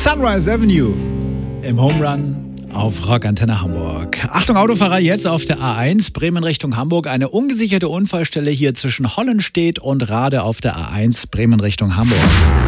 Sunrise Avenue im Home Run auf Rock Antenne Hamburg. Achtung Autofahrer, jetzt auf der A1 Bremen Richtung Hamburg. Eine ungesicherte Unfallstelle hier zwischen Hollenstedt und Rade auf der A1 Bremen Richtung Hamburg.